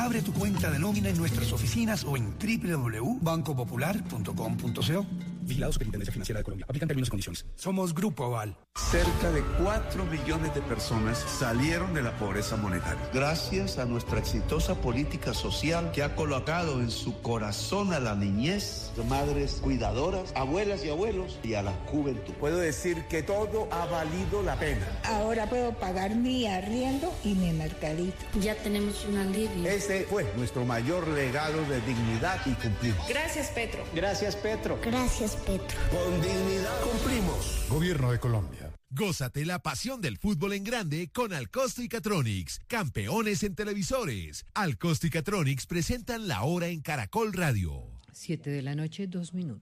Abre tu cuenta de nómina en nuestras oficinas o en www.bancopopular.com.co. Vigilados Superintendencia Financiera de Colombia. Aplican términos y condiciones. Somos Grupo Aval. Cerca de 4 millones de personas salieron de la pobreza monetaria. Gracias a nuestra exitosa política social que ha colocado en su corazón a la niñez, madres cuidadoras, abuelas y abuelos y a la juventud. Puedo decir que todo ha valido la pena. Ahora puedo pagar mi arriendo y mi mercadito. Ya tenemos un alivio. Ese fue nuestro mayor legado de dignidad y cumplimos. Gracias, Petro. Gracias, Petro. Gracias, Petro. Con dignidad cumplimos. Gobierno de Colombia. Gózate la pasión del fútbol en grande con Alcosto y Catronics, campeones en televisores. Alcosto y Catronics presentan La Hora en Caracol Radio. 7:02 p.m.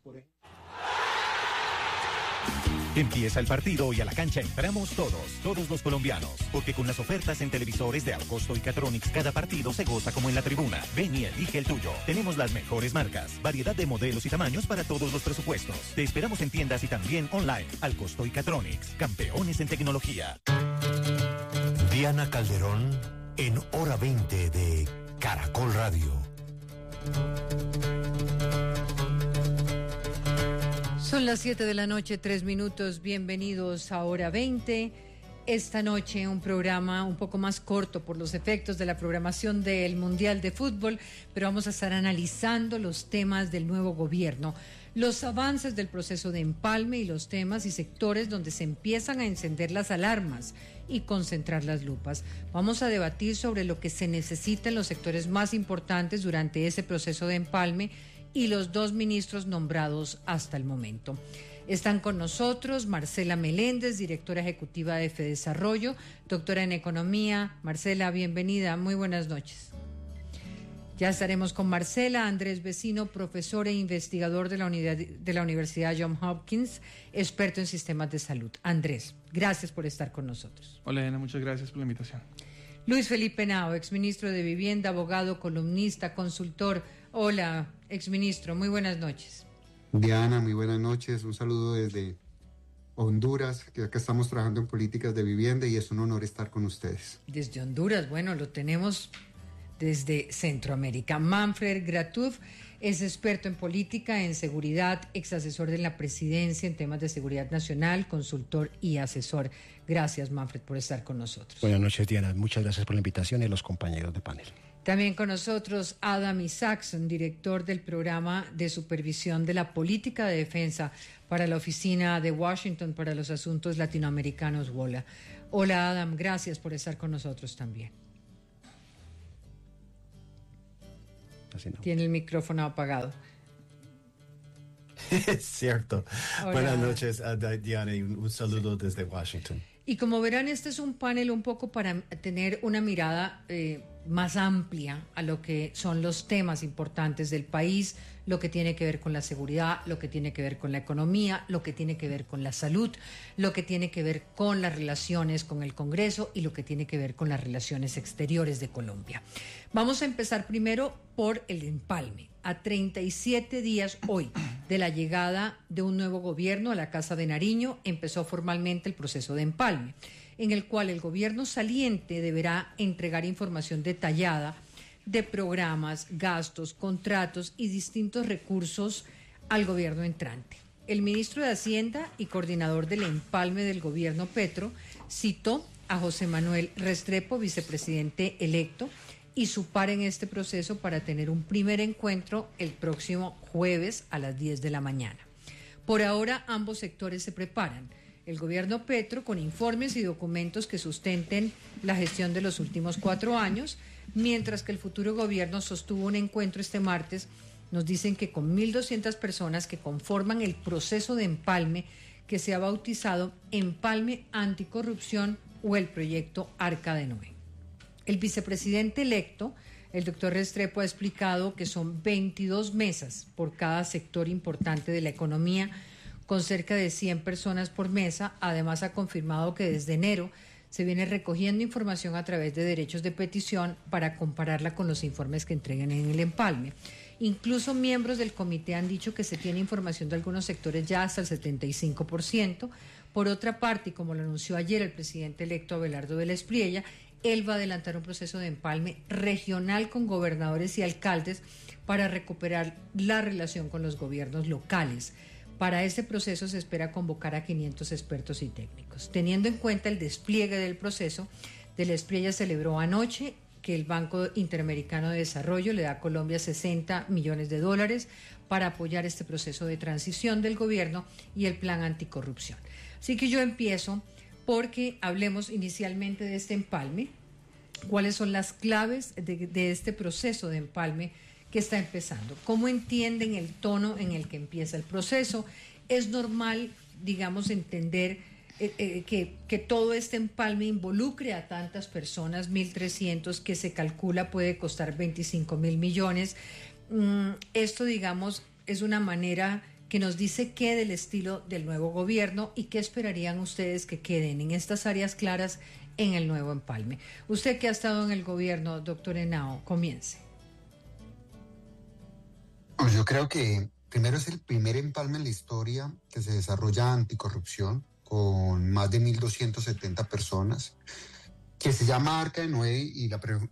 Empieza el partido y a la cancha entramos todos los colombianos, porque con las ofertas en televisores de Alcosto y Catronics cada partido se goza como en la tribuna. Ven y elige el tuyo. Tenemos las mejores marcas, variedad de modelos y tamaños para todos los presupuestos. Te esperamos en tiendas y también online. Alcosto y Catronics, campeones en tecnología. Diana Calderón en Hora 20 de Caracol Radio. Son las 7:03 p.m. Bienvenidos a Hora 20. Esta noche un programa un poco más corto por los efectos de la programación del Mundial de Fútbol, pero vamos a estar analizando los temas del nuevo gobierno, los avances del proceso de empalme y los temas y sectores donde se empiezan a encender las alarmas y concentrar las lupas. Vamos a debatir sobre lo que se necesita en los sectores más importantes durante ese proceso de empalme y los 2 ministros nombrados hasta el momento. Están con nosotros Marcela Meléndez, directora ejecutiva de FEDesarrollo, doctora en Economía. Marcela, bienvenida, muy buenas noches. Ya estaremos con Marcela. Andrés Vecino, profesor e investigador de la Universidad Johns Hopkins, experto en sistemas de salud. Andrés, gracias por estar con nosotros. Hola, Diana, muchas gracias por la invitación. Luis Felipe Nao, exministro de Vivienda, abogado, columnista, consultor. Hola, exministro, muy buenas noches. Diana, muy buenas noches. Un saludo desde Honduras, que acá estamos trabajando en políticas de vivienda y es un honor estar con ustedes. Desde Honduras, bueno, lo tenemos desde Centroamérica. Manfred Gratuf es experto en política, en seguridad, ex asesor de la presidencia en temas de seguridad nacional, consultor y asesor. Gracias, Manfred, por estar con nosotros. Buenas noches, Diana. Muchas gracias por la invitación y los compañeros de panel. También con nosotros Adam Isaacson, director del programa de supervisión de la política de defensa para la Oficina de Washington para los Asuntos Latinoamericanos, WOLA. Hola, Adam, gracias por estar con nosotros también. No. Tiene el micrófono apagado. Es cierto. Hola. Buenas noches, Diana, y un saludo desde Washington. Y como verán, este es un panel un poco para tener una mirada más amplia a lo que son los temas importantes del país, lo que tiene que ver con la seguridad, lo que tiene que ver con la economía, lo que tiene que ver con la salud, lo que tiene que ver con las relaciones con el Congreso y lo que tiene que ver con las relaciones exteriores de Colombia. Vamos a empezar primero por el empalme. A 37 días hoy de la llegada de un nuevo gobierno a la Casa de Nariño, empezó formalmente el proceso de empalme, en el cual el gobierno saliente deberá entregar información detallada de programas, gastos, contratos y distintos recursos al gobierno entrante. El ministro de Hacienda y coordinador del empalme del gobierno Petro citó a José Manuel Restrepo, vicepresidente electo, y su par en este proceso para tener un primer encuentro el próximo jueves a las 10 de la mañana. Por ahora, ambos sectores se preparan. El gobierno Petro con informes y documentos que sustenten la gestión de los últimos 4 años, mientras que el futuro gobierno sostuvo un encuentro este martes. Nos dicen que con 1.200 personas que conforman el proceso de empalme que se ha bautizado Empalme Anticorrupción o el proyecto Arca de Noé. El vicepresidente electo, el doctor Restrepo, ha explicado que son 22 mesas por cada sector importante de la economía, con cerca de 100 personas por mesa. Además, ha confirmado que desde enero se viene recogiendo información a través de derechos de petición para compararla con los informes que entreguen en el empalme. Incluso miembros del comité han dicho que se tiene información de algunos sectores ya hasta el 75%. Por otra parte, y como lo anunció ayer el presidente electo Abelardo de la Espriella, él va a adelantar un proceso de empalme regional con gobernadores y alcaldes para recuperar la relación con los gobiernos locales. Para este proceso se espera convocar a 500 expertos y técnicos. Teniendo en cuenta el despliegue del proceso, Del Espriella celebró anoche que el Banco Interamericano de Desarrollo le da a Colombia $60 millones para apoyar este proceso de transición del gobierno y el plan anticorrupción. Así que yo empiezo porque hablemos inicialmente de este empalme, cuáles son las claves de este proceso de empalme que está empezando. ¿Cómo entienden el tono en el que empieza el proceso? Es normal, digamos, entender que todo este empalme involucre a tantas personas, 1.300, que se calcula puede costar 25.000 millones. Esto, digamos, es una manera que nos dice qué del estilo del nuevo gobierno y qué esperarían ustedes que queden en estas áreas claras en el nuevo empalme. Usted que ha estado en el gobierno, doctor Henao, comience. Pues yo creo que primero es el primer empalme en la historia que se desarrolla anticorrupción, con más de 1.270 personas, que se llama Arca de Noé, y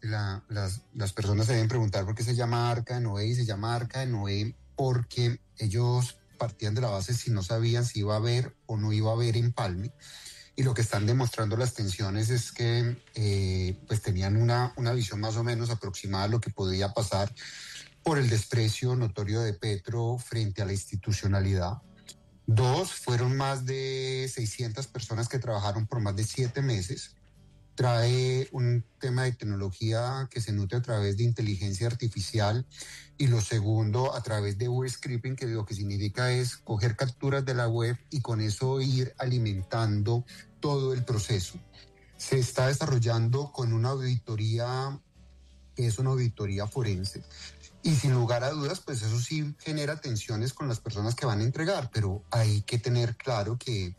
las personas se deben preguntar por qué se llama Arca de Noé, y se llama Arca de Noé porque ellos partían de la base si no sabían si iba a haber o no iba a haber empalme, y lo que están demostrando las tensiones es que pues tenían una visión más o menos aproximada de lo que podía pasar por el desprecio notorio de Petro frente a la institucionalidad. 2, fueron más de 600 personas que trabajaron por más de 7 meses. Trae un tema de tecnología que se nutre a través de inteligencia artificial, y lo segundo a través de web scraping, que lo que significa es coger capturas de la web y con eso ir alimentando todo el proceso. Se está desarrollando con una auditoría que es una auditoría forense. Y sin lugar a dudas, pues eso sí genera tensiones con las personas que van a entregar, pero hay que tener claro que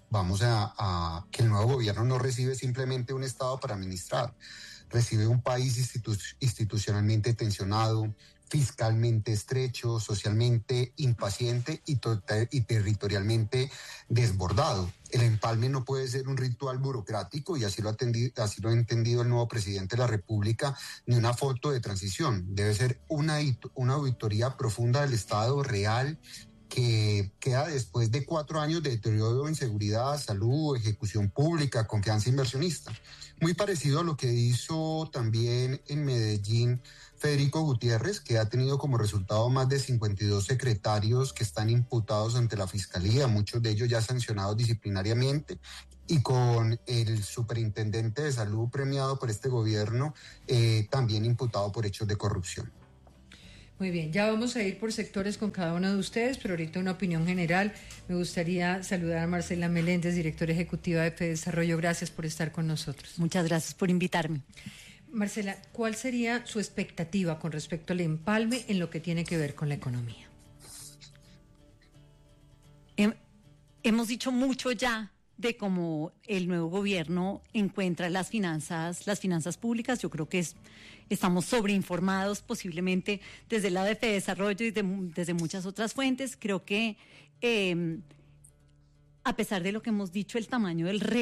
que el nuevo gobierno no recibe simplemente un Estado para administrar, recibe un país institucionalmente tensionado, fiscalmente estrecho, socialmente impaciente y territorialmente desbordado. El empalme no puede ser un ritual burocrático, y así lo ha entendido el nuevo presidente de la República, ni una foto de transición. Debe ser una auditoría profunda del Estado real, que queda después de 4 años de deterioro en seguridad, salud, ejecución pública, confianza inversionista. Muy parecido a lo que hizo también en Medellín Federico Gutiérrez, que ha tenido como resultado más de 52 secretarios que están imputados ante la Fiscalía, muchos de ellos ya sancionados disciplinariamente, y con el superintendente de salud premiado por este gobierno, también imputado por hechos de corrupción. Muy bien, ya vamos a ir por sectores con cada uno de ustedes, pero ahorita una opinión general. Me gustaría saludar a Marcela Meléndez, directora ejecutiva de FEDesarrollo. Gracias por estar con nosotros. Muchas gracias por invitarme. Marcela, ¿cuál sería su expectativa con respecto al empalme en lo que tiene que ver con la economía? Hemos dicho mucho ya de cómo el nuevo gobierno encuentra las finanzas públicas. Yo creo que estamos sobreinformados, posiblemente desde el lado de FEDesarrollo y desde muchas otras fuentes. Creo que a pesar de lo que hemos dicho, el tamaño del reto